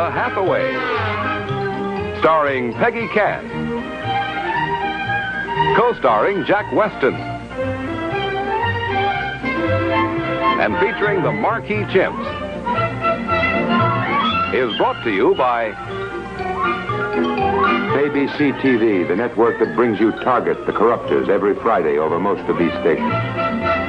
Barbara Hathaway. Starring Peggy Cass. Co-starring Jack Weston. And featuring the Marquis Chimps. Is brought to you by ABC TV, the network that brings you Target, the Corruptors, every Friday over most of these stations.